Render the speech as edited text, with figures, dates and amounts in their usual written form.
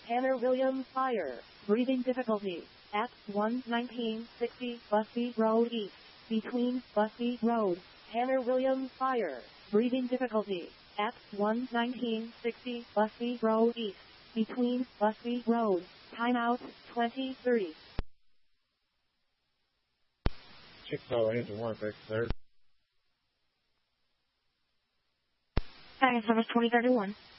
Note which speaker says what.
Speaker 1: Tanner Williams Fire. Breathing difficulty. At 11960 Busby Road East. Between Busby Road. Tanner Williams Fire. Breathing difficulty. At 11960 Busby Road East. Between Busby Road. Timeout 2030.
Speaker 2: Chickasaw engine 1, fix, sir.
Speaker 1: Second service 2031.